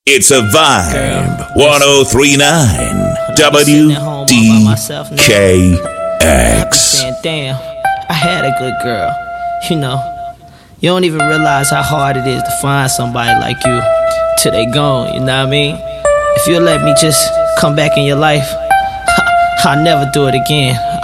It's a vibe. 1039 WDKX. Saying, damn, I had a good girl. You know, you don't even realize how hard it is to find somebody like you till they gone, you know what I mean? If you'll let me just come back in your life, I'll never do it again.